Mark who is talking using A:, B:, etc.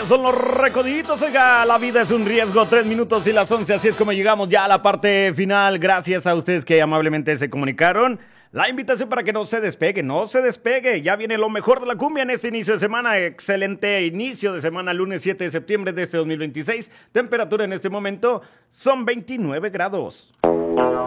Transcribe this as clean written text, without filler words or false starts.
A: Ellos son los Recoditos. Oiga, la vida es un riesgo. 3 minutos y las 11. Así es como llegamos ya a la parte final. Gracias a ustedes que amablemente se comunicaron. La invitación para que no se despegue, no se despegue. Ya viene lo mejor de la cumbia en este inicio de semana. Excelente inicio de semana, lunes 7 de septiembre de este 2026. Temperatura en este momento son 29 grados.